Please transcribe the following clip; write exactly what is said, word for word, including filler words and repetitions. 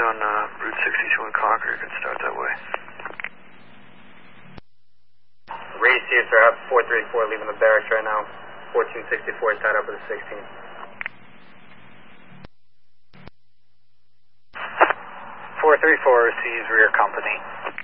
on uh, Route sixty-two in Concord. You can start that way. Race here, sir. I have four three four leaving the barracks right now. fourteen sixty-four is tied up with a sixteen. four three four receives rear company.